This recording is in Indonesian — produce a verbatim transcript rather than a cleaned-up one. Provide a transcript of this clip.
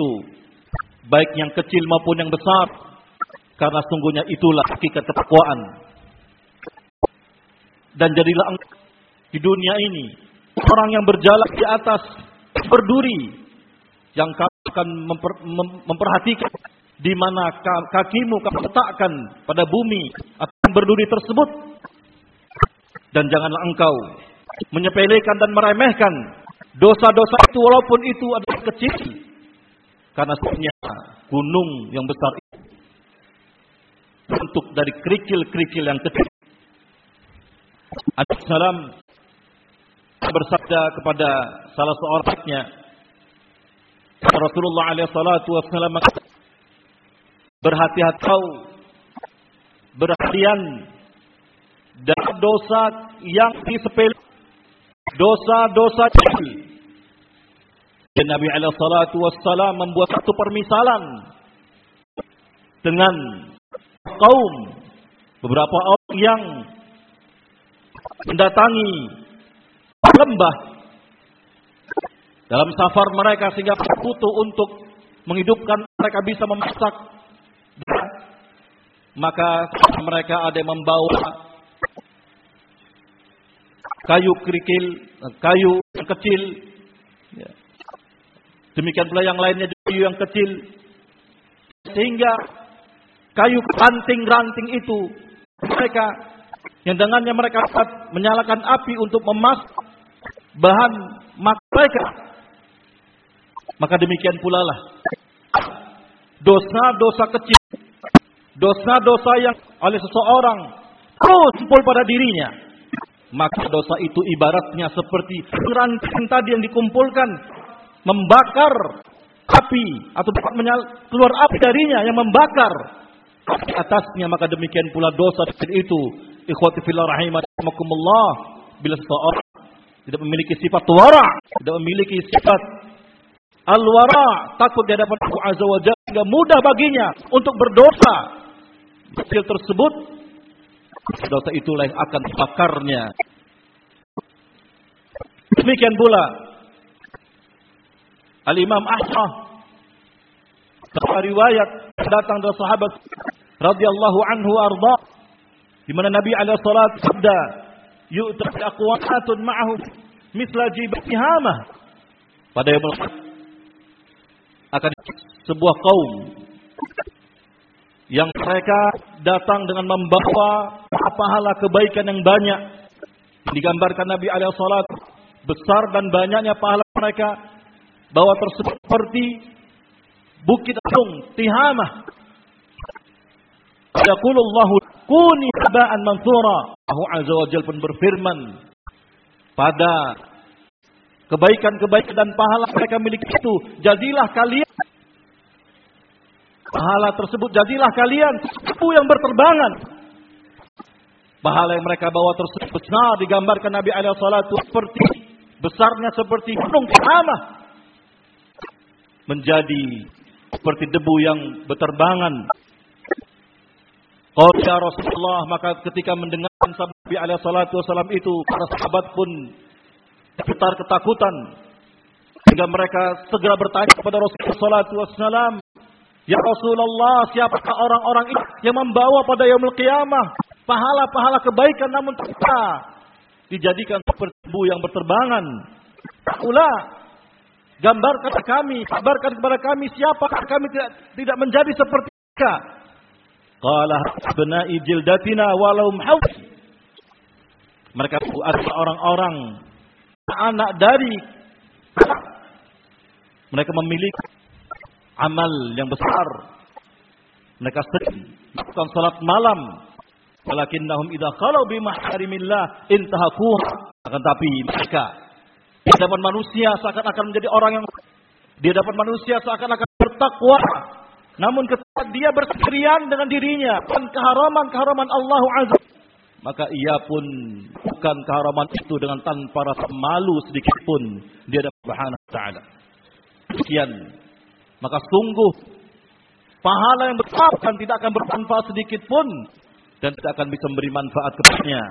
itu, baik yang kecil maupun yang besar, karena sungguhnya itulah hakikat ketakwaan. Dan jadilah engkau di dunia ini orang yang berjalan di atas berduri, yang kamu akan memper, mem, memperhatikan di mana kakimu kamu letakkan pada bumi akan berduri tersebut. Dan janganlah engkau menyepelekan dan meremehkan dosa-dosa itu walaupun itu adalah kecil, karena sebenarnya gunung yang besar itu bentuk dari kerikil-kerikil yang kecil. Alaihi salam bersabda kepada salah seorangnya, Rasulullah alaihi salatu wassalam, berhati-hati kau, berhatian dari dosa yang disepele, dosa-dosa kecil. Dan Nabi alaihi salatu wassalam membuat satu permisalan dengan kaum, beberapa orang yang mendatangi lembah dalam safar mereka sehingga butuh untuk menghidupkan, mereka bisa memasak. Maka mereka ada yang membawa kayu kerikil, kayu yang kecil. Demikian pula yang lainnya kayu yang kecil. Sehingga kayu ranting-ranting itu mereka, yang dengannya mereka dapat menyalakan api untuk memasak bahan makan mereka. Maka demikian pula lah dosa-dosa kecil, dosa-dosa yang oleh seseorang terus kumpul pada dirinya, maka dosa itu ibaratnya seperti ranting tadi yang dikumpulkan membakar api atau dapat keluar api darinya yang membakar di atasnya. Maka demikian pula dosa kecil itu, ikhwati fillah rahimakumullah, bila seseorang tidak memiliki sifat wara, tidak memiliki sifat al-wara, takut di hadapan Allah Azza wa Jalla, sehingga mudah baginya untuk berdosa kecil tersebut, dosa itulah yang akan membakarnya. Demikian pula Al-Imam Ahmad, dalam riwayat datang dari sahabat radhiyallahu anhu arda, di mana Nabi alaihi salatu sabda, yu'ta aqwatun ma'ahu misla jibati hamah, pada yaumul akan sebuah kaum yang mereka datang dengan membawa pahala kebaikan yang banyak. Digambarkan Nabi alaihi salatu besar dan banyaknya pahala mereka, bahwa tersebut seperti bukit agung Tihamah. Yaqulullahu kuni haba'an mansura. Allah Azza wa Jalla pun berfirman, pada kebaikan-kebaikan dan pahala mereka miliki itu, jadilah kalian, pahala tersebut jadilah kalian debu yang berterbangan. Pahala yang mereka bawa tersebut besar, digambarkan Nabi alaihi salatu seperti besarnya seperti gunung Tihamah, menjadi seperti debu yang berterbangan. Qala ya Rasulullah, maka ketika mendengar sabda Nabi alaihi salatu wasallam itu, para sahabat pun getar ketakutan, sehingga mereka segera bertanya kepada Rasulullah sallallahu alaihi wasallam, ya Rasulullah, siapakah orang-orang itu yang membawa pada yaumul qiyamah pahala-pahala kebaikan namun tak dijadikan seperti debu yang berterbangan? Ula, gambarkan kami, kabarkan kepada kami, siapakah kami tidak tidak menjadi seperti mereka? Qala bena'i jildatina walau haus. Mereka adalah orang-orang anak dari mereka memiliki amal yang besar. Mereka sering melakukan salat malam, walakinnahum idza khalu bi mahrimillah intahakuha. Akan tapi mereka di hadapan manusia seakan-akan menjadi orang yang di hadapan manusia seakan-akan bertakwa, namun ketika dia bersendirian dengan dirinya dan keharaman-keharaman Allah Azza, maka ia pun bukan keharaman itu dengan tanpa rasa malu sedikit pun di hadapan Subhanahu wa taala. Sekian, maka sungguh pahala yang besar dan tidak akan bermanfaat sedikit pun, dan tidak akan bisa memberi manfaat kepadanya.